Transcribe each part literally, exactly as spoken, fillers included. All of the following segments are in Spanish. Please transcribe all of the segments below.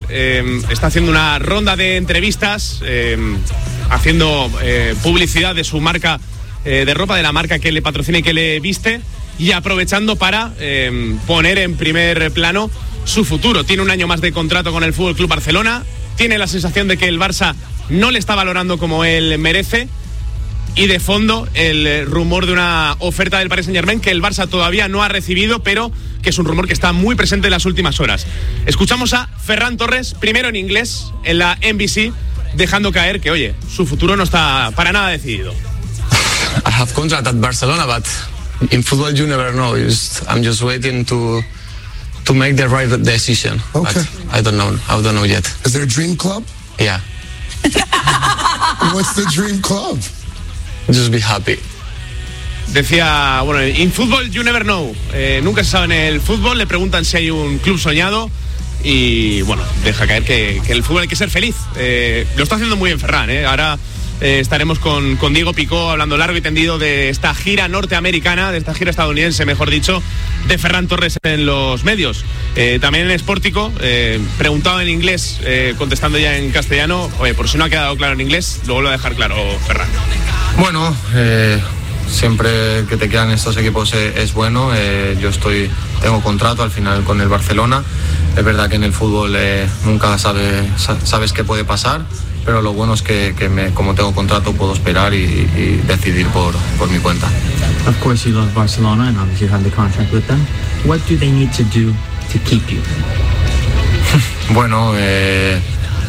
eh, está haciendo una ronda de entrevistas, eh, haciendo eh, publicidad de su marca eh, de ropa, de la marca que le patrocina y que le viste, y aprovechando para eh, poner en primer plano su futuro. Tiene un año más de contrato con el F C Barcelona, tiene la sensación de que el Barça no le está valorando como él merece, y de fondo el rumor de una oferta del Paris Saint-Germain que el Barça todavía no ha recibido, pero que es un rumor que está muy presente en las últimas horas. Escuchamos a Ferran Torres, primero en inglés, en la N B C, dejando caer que, oye, su futuro no está para nada decidido. I have contract at Barcelona, but in football you never know. Just, I'm just waiting to to make the right decision. Okay. But I don't know. I don't know yet. Is there a dream club? Yeah. What's the dream club? Just be happy. Decía, bueno, in football you never know. Eh, nunca se sabe en el fútbol. Le preguntan si hay un club soñado y, bueno, deja caer que, que el fútbol hay que ser feliz. Eh, lo está haciendo muy bien Ferran, ¿eh? Ahora eh, estaremos con, con Diego Picó hablando largo y tendido de esta gira norteamericana, de esta gira estadounidense, mejor dicho, de Ferran Torres en los medios. Eh, también en Sportico, eh, preguntado en inglés, eh, contestando ya en castellano. Oye, por si no ha quedado claro en inglés, lo vuelvo a dejar claro, Ferran. Bueno, eh, siempre que te quedan estos equipos es, es bueno. Eh, yo estoy, tengo contrato al final con el Barcelona. Es verdad que en el fútbol eh, nunca sabe, sabes qué puede pasar, pero lo bueno es que, que me, como tengo contrato puedo esperar y, y decidir por, por mi cuenta. Of course you love Barcelona and obviously you have the contract with them. What do they need to do to keep you? Bueno, eh,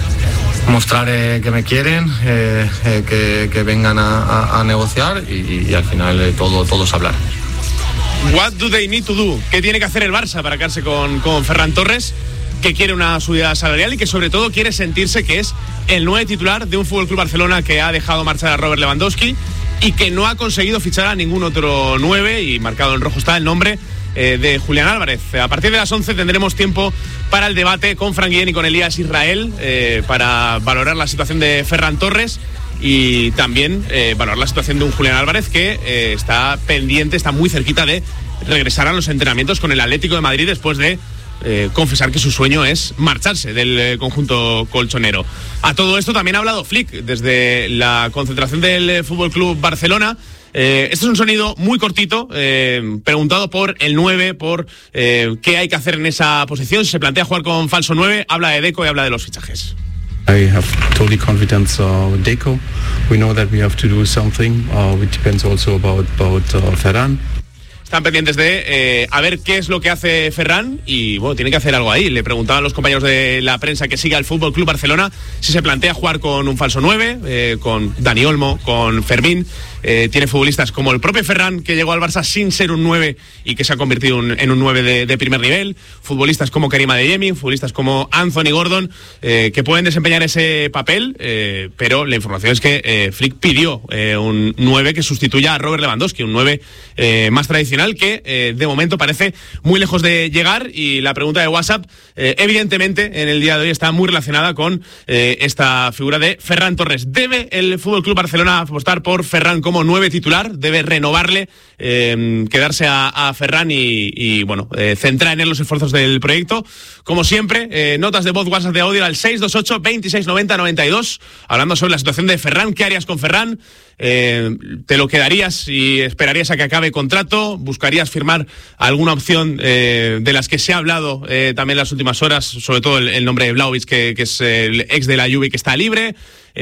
mostrar eh, que me quieren, eh, eh, que, que vengan a, a, a negociar y, y al final eh, todo, todo es hablar. What do they need to do? ¿Qué tiene que hacer el Barça para quedarse con, con Ferran Torres? Que quiere una subida salarial y que sobre todo quiere sentirse que es el nueve titular de un F C Barcelona que ha dejado marchar a Robert Lewandowski y que no ha conseguido fichar a ningún otro nueve, y marcado en rojo está el nombre eh, de Julián Álvarez. A partir de las once tendremos tiempo para el debate con Fran Guillén y con Elías Israel eh, para valorar la situación de Ferran Torres y también eh, valorar la situación de un Julián Álvarez que eh, está pendiente, está muy cerquita de regresar a los entrenamientos con el Atlético de Madrid después de Eh, confesar que su sueño es marcharse del eh, conjunto colchonero. A todo esto también ha hablado Flick desde la concentración del eh, F C Barcelona. Eh, este es un sonido muy cortito, eh, preguntado por el nueve, por eh, qué hay que hacer en esa posición. Si se plantea jugar con falso nueve, habla de Deco y habla de los fichajes. I have totally confidence uh, Deco. We know that we have to do something, uh, which depends also about, about uh, Ferran. Están pendientes de eh, a ver qué es lo que hace Ferran y, bueno, tiene que hacer algo ahí. Le preguntaban los compañeros de la prensa que sigue al F C Barcelona si se plantea jugar con un falso nueve, eh, con Dani Olmo, con Fermín. Eh, tiene futbolistas como el propio Ferran, que llegó al Barça sin ser un nueve y que se ha convertido un, en un nueve de, de primer nivel. Futbolistas como Karim Adeyemi, futbolistas como Anthony Gordon, eh, que pueden desempeñar ese papel, eh, pero la información es que eh, Flick pidió eh, un nueve que sustituya a Robert Lewandowski, un nueve eh, más tradicional que eh, de momento parece muy lejos de llegar. Y la pregunta de WhatsApp, eh, evidentemente, en el día de hoy está muy relacionada con eh, esta figura de Ferran Torres. ¿Debe el F C Barcelona apostar por Ferran como nueve titular? ¿Debe renovarle, eh, quedarse a, a Ferran y, y bueno, eh, centrar en él los esfuerzos del proyecto? Como siempre, eh, notas de voz, WhatsApp de audio al seis dos ocho, veintiséis noventa, noventa y dos, hablando sobre la situación de Ferran. ¿Qué harías con Ferran? Eh, ¿Te lo quedarías y esperarías a que acabe contrato? ¿Buscarías firmar alguna opción eh, de las que se ha hablado eh, también en las últimas horas? Sobre todo el, el nombre de Vlahovic, que, que es el ex de la Juve, que está libre.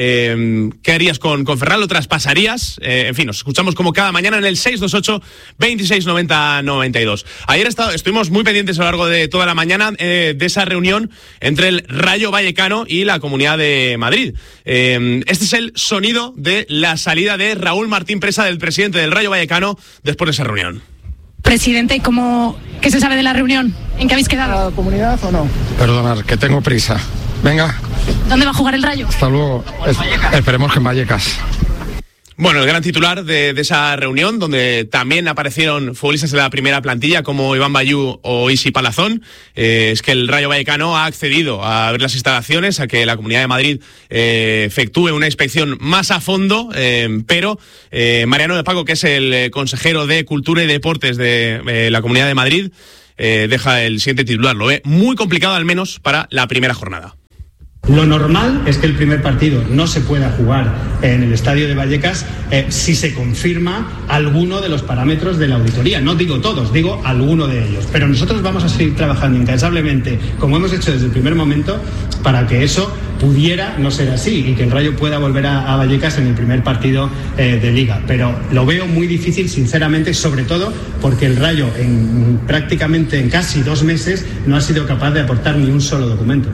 Eh, ¿Qué harías con, con Ferran? ¿Lo traspasarías? Eh, en fin, nos escuchamos como cada mañana en el seis dos ocho, veintiséis noventa, noventa y dos. Ayer estado, estuvimos muy pendientes a lo largo de toda la mañana eh, de esa reunión entre el Rayo Vallecano y la Comunidad de Madrid. Eh, este es el sonido de la salida de Raúl Martín Presa, del presidente del Rayo Vallecano, después de esa reunión. Presidente, ¿cómo, ¿qué se sabe de la reunión? ¿En qué habéis quedado? ¿La comunidad o no? Perdonad, que tengo prisa. Venga. ¿Dónde va a jugar el Rayo? Hasta luego. Es, esperemos que en Vallecas. Bueno, el gran titular de, de esa reunión, donde también aparecieron futbolistas de la primera plantilla como Iván Bayú o Isi Palazón, eh, es que el Rayo Vallecano ha accedido a ver las instalaciones, a que la Comunidad de Madrid eh, efectúe una inspección más a fondo, eh, pero eh, Mariano de Paco, que es el consejero de Cultura y Deportes de eh, la Comunidad de Madrid, eh, deja el siguiente titular. Lo ve muy complicado, al menos para la primera jornada. Lo normal es que el primer partido no se pueda jugar en el estadio de Vallecas eh, si se confirma alguno de los parámetros de la auditoría. No digo todos, digo alguno de ellos. Pero nosotros vamos a seguir trabajando incansablemente, como hemos hecho desde el primer momento, para que eso pudiera no ser así y que el Rayo pueda volver a, a Vallecas en el primer partido eh, de Liga. Pero lo veo muy difícil, sinceramente, sobre todo porque el Rayo en prácticamente en casi dos meses no ha sido capaz de aportar ni un solo documento.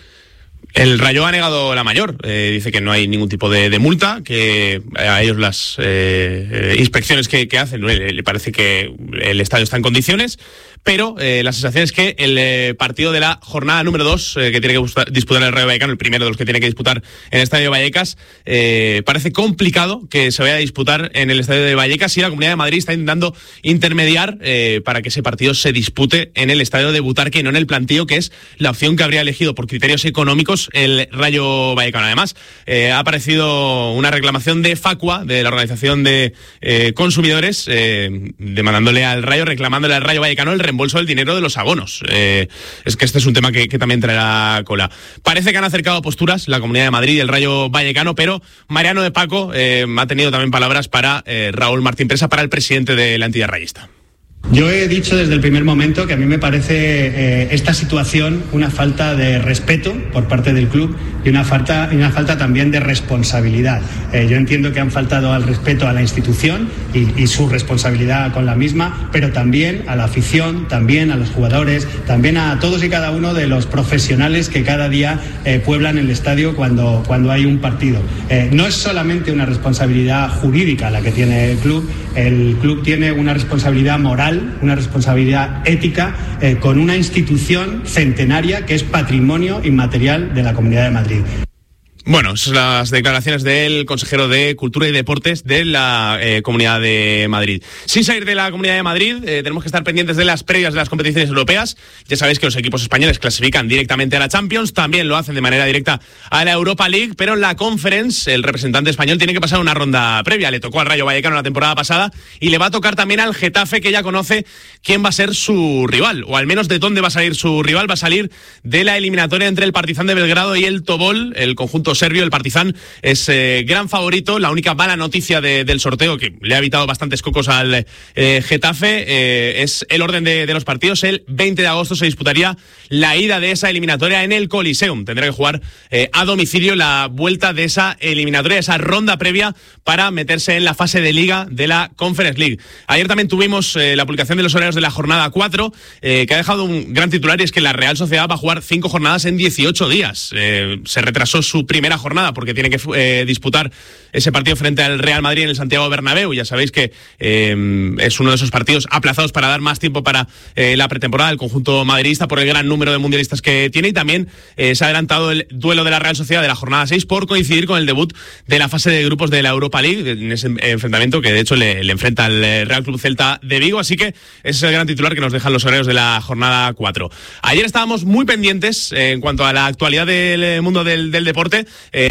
El Rayo ha negado la mayor, eh, dice que no hay ningún tipo de, de multa, que a ellos las eh, eh, inspecciones que, que hacen, le, le parece que el estadio está en condiciones, pero eh, la sensación es que el eh, partido de la jornada número dos, eh, que tiene que buscar, disputar el Rayo Vallecano, el primero de los que tiene que disputar en el Estadio de Vallecas, eh, parece complicado que se vaya a disputar en el Estadio de Vallecas y la Comunidad de Madrid está intentando intermediar eh, para que ese partido se dispute en el Estadio de Butarque y no en el Plantío, que es la opción que habría elegido por criterios económicos el Rayo Vallecano. Además, eh, ha aparecido una reclamación de Facua, de la Organización de eh, Consumidores, eh, demandándole al Rayo, reclamándole al Rayo Vallecano el reembolso del dinero de los abonos. Eh, es que este es un tema que, que también traerá cola. Parece que han acercado posturas la Comunidad de Madrid y el Rayo Vallecano, pero Mariano de Paco eh, ha tenido también palabras para eh, Raúl Martín Presa, para el presidente de la entidad rayista. Yo he dicho desde el primer momento que a mí me parece eh, esta situación una falta de respeto por parte del club y una falta, y una falta también de responsabilidad. Eh, yo entiendo que han faltado al respeto a la institución y, y su responsabilidad con la misma, pero también a la afición, también a los jugadores, también a todos y cada uno de los profesionales que cada día eh, pueblan el estadio cuando, cuando hay un partido. Eh, no es solamente una responsabilidad jurídica la que tiene el club, el club tiene una responsabilidad moral, una responsabilidad ética eh, con una institución centenaria que es patrimonio inmaterial de la Comunidad de Madrid. Bueno, esas son las declaraciones del consejero de Cultura y Deportes de la eh, Comunidad de Madrid. Sin salir de la Comunidad de Madrid, eh, tenemos que estar pendientes de las previas de las competiciones europeas. Ya sabéis que los equipos españoles clasifican directamente a la Champions, también lo hacen de manera directa a la Europa League, pero en la Conference el representante español tiene que pasar una ronda previa. Le tocó al Rayo Vallecano la temporada pasada y le va a tocar también al Getafe, que ya conoce quién va a ser su rival, o al menos de dónde va a salir su rival. Va a salir de la eliminatoria entre el Partizan de Belgrado y el Tobol, el conjunto serbio. El Partizan es eh, gran favorito. La única mala noticia de, del sorteo, que le ha evitado bastantes cocos al eh, Getafe, eh, es el orden de, de los partidos. El veinte de agosto se disputaría la ida de esa eliminatoria en el Coliseum. Tendrá que jugar eh, a domicilio la vuelta de esa eliminatoria, esa ronda previa para meterse en la fase de Liga de la Conference League. Ayer también tuvimos eh, la publicación de los horarios de la jornada cuatro, eh, que ha dejado un gran titular, y es que la Real Sociedad va a jugar cinco jornadas en dieciocho días. Eh, se retrasó su primera jornada porque tiene que eh, disputar ese partido frente al Real Madrid en el Santiago Bernabéu. Ya sabéis que eh, es uno de esos partidos aplazados para dar más tiempo para eh, la pretemporada del conjunto madridista por el gran número de mundialistas que tiene, y también eh, se ha adelantado el duelo de la Real Sociedad de la jornada seis por coincidir con el debut de la fase de grupos de la Europa League, en ese enfrentamiento que de hecho le, le enfrenta al Real Club Celta de Vigo. Así que ese es el gran titular que nos dejan los horarios de la jornada cuatro. Ayer estábamos muy pendientes eh, en cuanto a la actualidad del mundo del, del deporte, eh,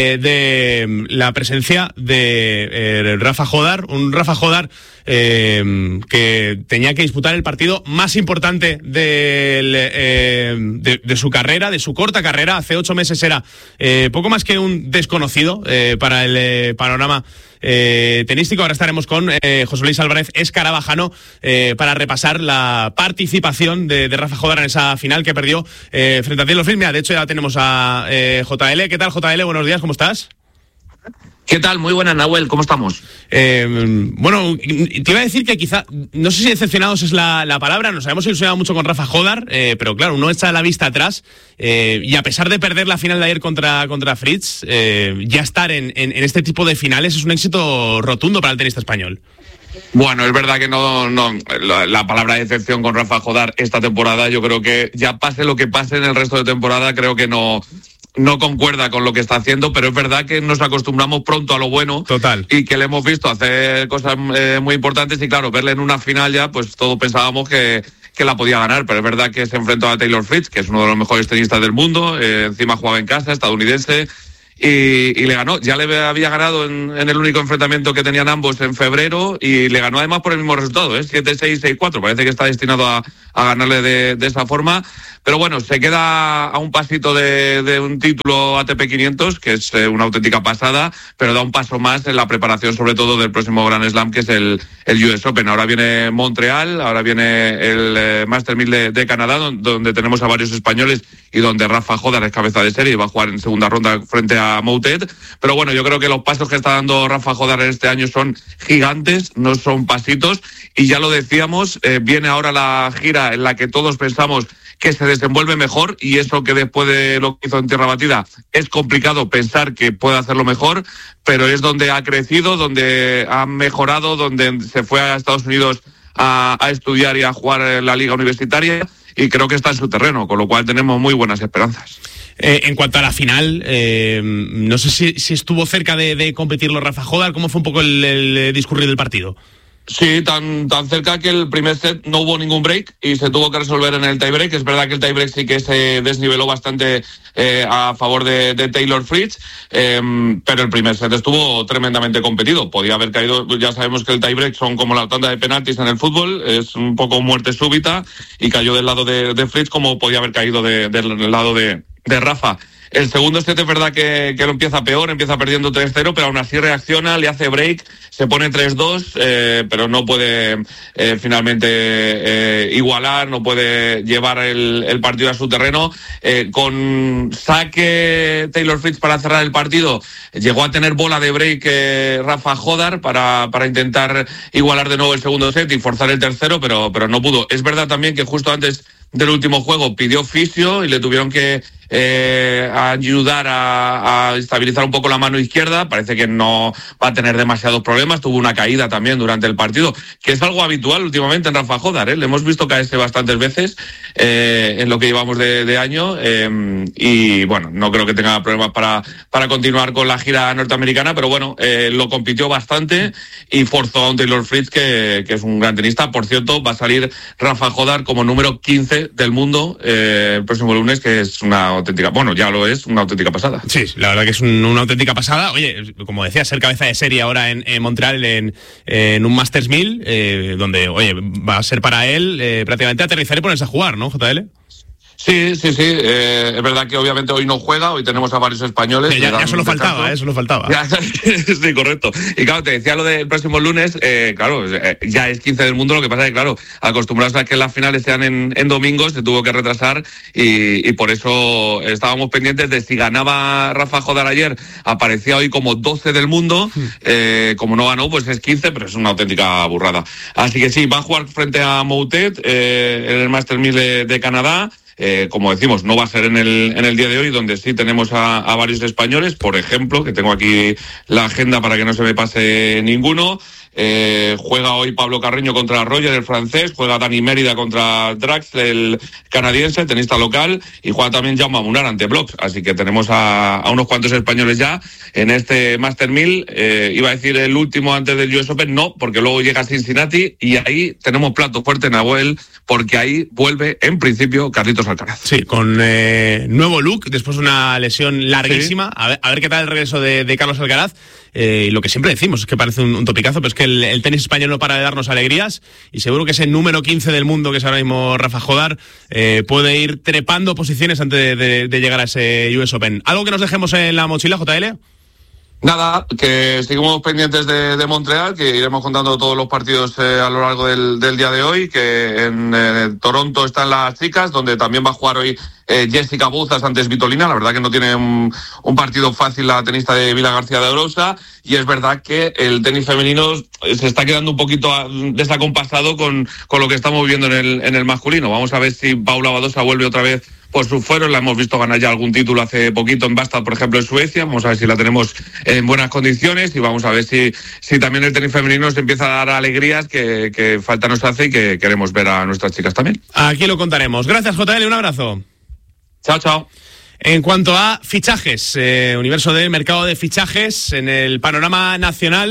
de la presencia de eh, Rafa Jodar, un Rafa Jodar eh, que tenía que disputar el partido más importante del, eh, de, de su carrera, de su corta carrera. Hace ocho meses era eh, poco más que un desconocido eh, para el eh, panorama Eh, tenístico. Ahora estaremos con eh, José Luis Álvarez Escarabajano eh, para repasar la participación de, de Rafa Jodar en esa final que perdió eh, frente a Taylor Fritz. Mira, de hecho ya tenemos a eh, J L. ¿Qué tal, J L? Buenos días, ¿cómo estás? ¿Qué tal? Muy buena, Nahuel, ¿cómo estamos? Eh, bueno, te iba a decir que quizá, no sé si decepcionados es la, la palabra, nos habíamos ilusionado mucho con Rafa Jodar, eh, pero claro, uno echa la vista atrás eh, y a pesar de perder la final de ayer contra, contra Fritz, eh, ya estar en, en, en este tipo de finales es un éxito rotundo para el tenista español. Bueno, es verdad que no, no la, la palabra decepción con Rafa Jodar esta temporada, yo creo que ya pase lo que pase en el resto de temporada, creo que no... no concuerda con lo que está haciendo, pero es verdad que nos acostumbramos pronto a lo bueno. Total. Y que le hemos visto hacer cosas eh, muy importantes y claro, verle en una final ya, pues todos pensábamos que, que la podía ganar, pero es verdad que se enfrentó a Taylor Fritz, que es uno de los mejores tenistas del mundo, eh, encima jugaba en casa, estadounidense, y, y le ganó. Ya le había ganado en, en el único enfrentamiento que tenían ambos en febrero y le ganó además por el mismo resultado, ¿eh? siete seis, seis cuatro. Parece que está destinado a, a ganarle de, de esa forma. pero bueno, se queda a un pasito de, de un título A T P quinientos, que es eh, una auténtica pasada, pero da un paso más en la preparación, sobre todo del próximo Grand Slam, que es el, el U S Open. Ahora viene Montreal, ahora viene el eh, Master mil de, de Canadá, donde, donde tenemos a varios españoles y donde Rafa Jodar es cabeza de serie y va a jugar en segunda ronda frente a Moutet. Pero bueno, yo creo que los pasos que está dando Rafa Jodar en este año son gigantes, no son pasitos, y ya lo decíamos, eh, viene ahora la gira en la que todos pensamos que se desenvuelve mejor, y eso que después de lo que hizo en tierra batida es complicado pensar que puede hacerlo mejor, pero es donde ha crecido, donde ha mejorado, donde se fue a Estados Unidos a, a estudiar y a jugar en la liga universitaria, y creo que está en su terreno, con lo cual tenemos muy buenas esperanzas. Eh, en cuanto a la final, eh, no sé si, si estuvo cerca de, de competirlo Rafa Jodar. ¿Cómo fue un poco el, el discurrir del partido? Sí, tan, tan cerca que el primer set no hubo ningún break y se tuvo que resolver en el tiebreak. Es verdad que el tiebreak sí que se desniveló bastante eh, a favor de, de Taylor Fritz, eh, pero el primer set estuvo tremendamente competido. Podía haber caído, ya sabemos que el tiebreak son como la tanda de penaltis en el fútbol, es un poco muerte súbita, y cayó del lado de, de Fritz como podía haber caído de, del lado de, de Rafa. El segundo set es verdad que, que lo empieza peor, empieza perdiendo tres cero, pero aún así reacciona, le hace break, se pone tres dos, eh, pero no puede eh, finalmente eh, igualar, no puede llevar el, el partido a su terreno. Eh, con saque Taylor Fritz para cerrar el partido, llegó a tener bola de break eh, Rafa Jodar para, para intentar igualar de nuevo el segundo set y forzar el tercero, pero, pero no pudo. Es verdad también que justo antes del último juego pidió fisio y le tuvieron que eh, ayudar a, a estabilizar un poco la mano izquierda. Parece que no va a tener demasiados problemas. Tuvo una caída también durante el partido, que es algo habitual últimamente en Rafa Jodar, ¿eh? Le hemos visto caerse bastantes veces eh, en lo que llevamos de, de año, eh, y bueno, no creo que tenga problemas para, para continuar con la gira norteamericana, pero bueno, eh, lo compitió bastante y forzó a un Taylor Fritz que, que es un gran tenista. Por cierto, va a salir Rafa Jodar como número quince del mundo eh, el próximo lunes, que es una auténtica, bueno, ya lo es, una auténtica pasada. Sí, la verdad que es un, una auténtica pasada. Oye, como decía, ser cabeza de serie ahora en, en Montreal en, en un Masters mil, eh, donde, oye, va a ser para él eh, prácticamente aterrizar y ponerse a jugar, ¿no, J L? Sí, sí, sí. Eh, es verdad que obviamente hoy no juega, hoy tenemos a varios españoles. Ya, ya solo faltaba, eh, solo faltaba. Ya, sí, correcto. Y claro, te decía lo del próximo lunes, eh, claro, eh, ya es quince del mundo, lo que pasa es que, claro, acostumbrados a que las finales sean en, en domingos, se tuvo que retrasar y, y por eso estábamos pendientes de si ganaba Rafa Jodar ayer, aparecía hoy como doce del mundo, eh, como no ganó, pues es quince, pero es una auténtica burrada. Así que sí, va a jugar frente a Moutet eh, en el Master mil de, de Canadá. Eh, como decimos, no va a ser en el, en el día de hoy, donde sí tenemos a, a varios españoles, por ejemplo, que tengo aquí la agenda para que no se me pase ninguno. Eh, juega hoy Pablo Carreño contra Roger, el francés, juega Dani Mérida contra Drax, el canadiense, tenista local, y juega también Jaume Munar ante Bloch. Así que tenemos a, a unos cuantos españoles ya en este Master mil. Eh, iba a decir el último antes del U S Open, no, porque luego llega Cincinnati y ahí tenemos plato fuerte en Nahuel, porque ahí vuelve en principio Carlitos Alcaraz. Sí, con eh, nuevo look, después de una lesión larguísima. Sí. A ver, a ver qué tal el regreso de, de Carlos Alcaraz. Eh, y lo que siempre decimos es que parece un, un topicazo, pero es que el, el tenis español no para de darnos alegrías, y seguro que ese número quince del mundo, que es ahora mismo Rafa Jodar, eh, puede ir trepando posiciones antes de, de, de llegar a ese U S Open. ¿Algo que nos dejemos en la mochila, J L? Nada, que seguimos pendientes de, de Montreal, que iremos contando todos los partidos eh, a lo largo del, del día de hoy, que en eh, Toronto están las chicas, donde también va a jugar hoy eh, Jessica Bouzas antes Vitolina. La verdad que no tiene un, un partido fácil la tenista de Vila García de Arousa, y es verdad que el tenis femenino se está quedando un poquito desacompasado con, con lo que estamos viendo en el, en el masculino. Vamos a ver si Paula Badosa vuelve otra vez por sus fueros. La hemos visto ganar ya algún título hace poquito en Bastad, por ejemplo, en Suecia. Vamos a ver si la tenemos en buenas condiciones, y vamos a ver si, si también el tenis femenino se empieza a dar alegrías que, que falta nos hace y que queremos ver a nuestras chicas también. Aquí lo contaremos. Gracias, J L, un abrazo. Chao, chao. En cuanto a fichajes, eh, universo del mercado de fichajes en el panorama nacional,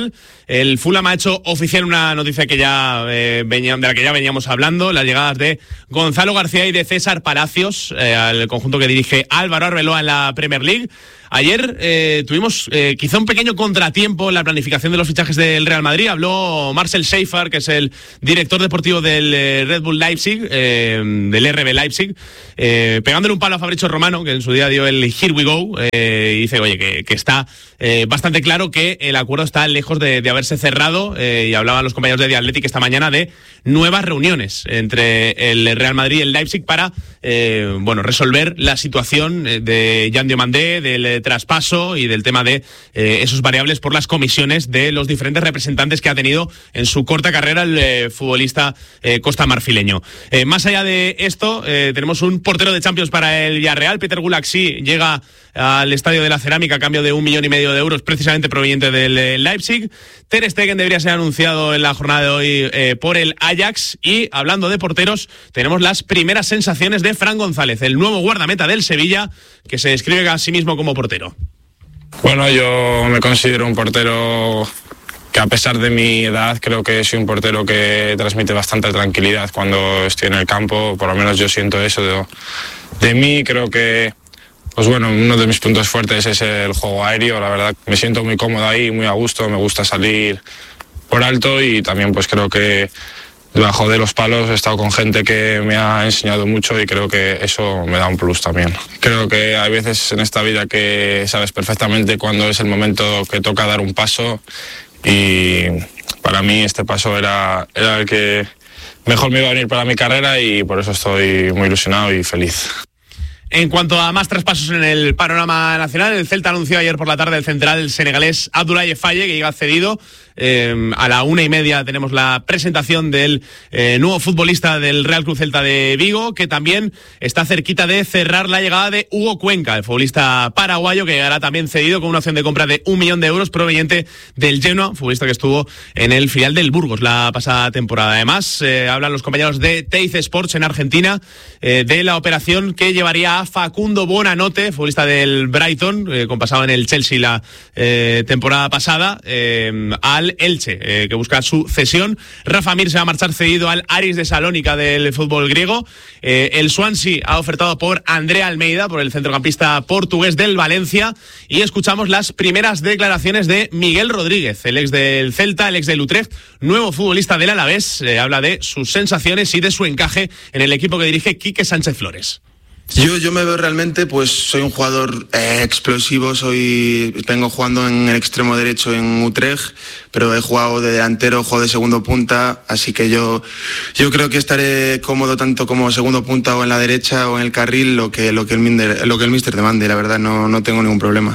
el Fulham ha hecho oficial una noticia que ya eh, venía, de la que ya veníamos hablando, las llegadas de Gonzalo García y de César Palacios eh, al conjunto que dirige Álvaro Arbeloa en la Premier League. Ayer eh, tuvimos eh, quizá un pequeño contratiempo en la planificación de los fichajes del Real Madrid. Habló Marcel Schaefer, que es el director deportivo del eh, Red Bull Leipzig, eh, del R B Leipzig, eh, pegándole un palo a Fabrizio Romano, que en su día dio el Here We Go, eh, y dice, oye, que, que está eh, bastante claro que el acuerdo está lejos de, de haberse cerrado, eh, y hablaban los compañeros de The Athletic esta mañana de nuevas reuniones entre el Real Madrid y el Leipzig para eh, bueno, resolver la situación de Jan Diomandé, del traspaso y del tema de eh, esos variables por las comisiones de los diferentes representantes que ha tenido en su corta carrera el eh, futbolista eh, costamarfileño. Eh, más allá de esto, eh, tenemos un portero de Champions para el Villarreal. Peter Gulaxi llega al Estadio de la Cerámica a cambio de un millón y medio de euros, precisamente proveniente del eh, Leipzig. Ter Stegen debería ser anunciado en la jornada de hoy eh, por el Ajax. Y hablando de porteros, tenemos las primeras sensaciones de Fran González, el nuevo guardameta del Sevilla, que se describe a sí mismo como portero. Bueno, yo me considero un portero que, a pesar de mi edad, creo que soy un portero que transmite bastante tranquilidad cuando estoy en el campo. Por lo menos yo siento eso de, de mí. Creo que, pues bueno, uno de mis puntos fuertes es el juego aéreo. La verdad, me siento muy cómodo ahí, muy a gusto. Me gusta salir por alto y también pues creo que debajo de los palos he estado con gente que me ha enseñado mucho y creo que eso me da un plus también. Creo que hay veces en esta vida que sabes perfectamente cuándo es el momento que toca dar un paso, y para mí este paso era, era el que mejor me iba a venir para mi carrera, y por eso estoy muy ilusionado y feliz. En cuanto a más traspasos en el panorama nacional, el Celta anunció ayer por la tarde el central senegalés Abdoulaye Faye, que llega cedido. Eh, a la una y media tenemos la presentación del eh, nuevo futbolista del Real Club Celta de Vigo, que también está cerquita de cerrar la llegada de Hugo Cuenca, el futbolista paraguayo, que llegará también cedido con una opción de compra de un millón de euros proveniente del Genoa, futbolista que estuvo en el filial del Burgos la pasada temporada. Además, eh, hablan los compañeros de Teis Sports en Argentina eh, de la operación que llevaría a Facundo Bonanote, futbolista del Brighton, eh, con pasado en el Chelsea la eh, temporada pasada, eh, al Elche, eh, que busca su cesión. Rafa Mir se va a marchar cedido al Aris de Salónica del fútbol griego. Eh, el Swansea ha ofertado por André Almeida, por el centrocampista portugués del Valencia. Y escuchamos las primeras declaraciones de Miguel Rodríguez, el ex del Celta, el ex del Utrecht, nuevo futbolista del Alavés. Eh, habla de sus sensaciones y de su encaje en el equipo que dirige Quique Sánchez Flores. Yo, yo me veo realmente, pues soy un jugador eh, explosivo, soy vengo jugando en el extremo derecho en Utrecht, pero he jugado de delantero, he jugado de segundo punta, así que yo, yo creo que estaré cómodo tanto como segundo punta o en la derecha o en el carril, lo que, lo que el míster, lo que el míster demande, la verdad no, no tengo ningún problema.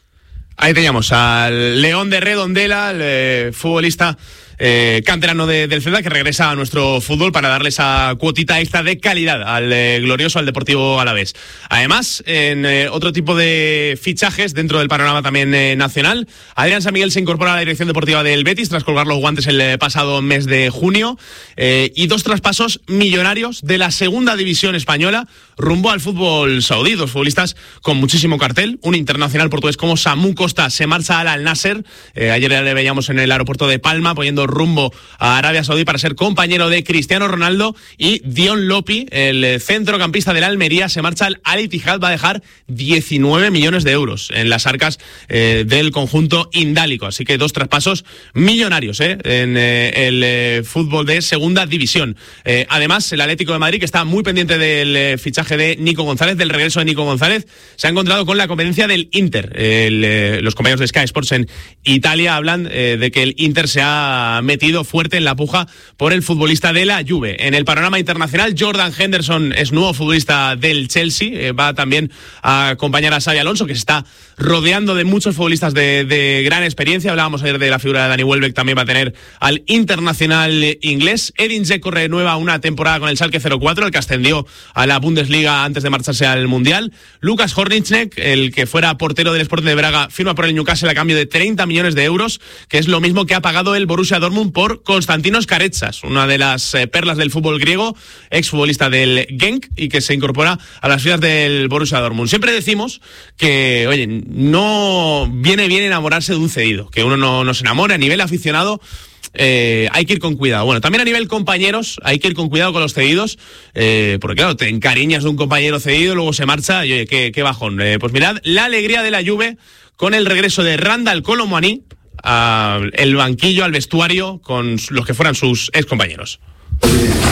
Ahí teníamos al León de Redondela, el eh, futbolista Eh, canterano de, del Celta, que regresa a nuestro fútbol para darle esa cuotita extra de calidad al eh, glorioso, al Deportivo Alavés. Además, en eh, otro tipo de fichajes dentro del panorama también eh, nacional, Adrián San Miguel se incorpora a la dirección deportiva del Betis tras colgar los guantes el eh, pasado mes de junio, eh, y dos traspasos millonarios de la segunda división española rumbo al fútbol saudí. Dos futbolistas con muchísimo cartel. Un internacional portugués como Samu Costa se marcha al Al Nasser. Eh, ayer le veíamos en el aeropuerto de Palma poniendo rumbo a Arabia Saudí para ser compañero de Cristiano Ronaldo. Y Dion Lopi, el centrocampista del Almería, se marcha al Al Ittihad. Va a dejar diecinueve millones de euros en las arcas eh, del conjunto indálico. Así que dos traspasos millonarios eh, en eh, el eh, fútbol de segunda división. Eh, además, el Atlético de Madrid, que está muy pendiente del eh, fichaje de Nico González, del regreso de Nico González, se ha encontrado con la competencia del Inter. El, eh, los compañeros de Sky Sports en Italia hablan eh, de que el Inter se ha metido fuerte en la puja por el futbolista de la Juve. En el panorama internacional, Jordan Henderson es nuevo futbolista del Chelsea, eh, va también a acompañar a Xabi Alonso, que se está rodeando de muchos futbolistas de, de gran experiencia. Hablábamos ayer de la figura de Dani Welbeck, también va a tener al internacional inglés. Edin Dzeko renueva una temporada con el Schalke cero cuatro, el que ascendió a la Bundesliga antes de marcharse al Mundial. Lucas Horniček, el que fuera portero del Sporting de Braga, firma por el Newcastle a cambio de treinta millones de euros, que es lo mismo que ha pagado el Borussia Dortmund Dortmund por Konstantinos Karetsas, una de las eh, perlas del fútbol griego, exfutbolista del Genk y que se incorpora a las filas del Borussia Dortmund. Siempre decimos que, oye, no viene bien enamorarse de un cedido, que uno no, no se enamora a nivel aficionado. Eh, hay que ir con cuidado. Bueno, también a nivel compañeros hay que ir con cuidado con los cedidos, eh, porque claro, te encariñas de un compañero cedido, luego se marcha y oye, qué, qué bajón. Eh, pues mirad la alegría de la Juve con el regreso de Randal Kolo Muani al banquillo, al vestuario, con los que fueran sus ex compañeros.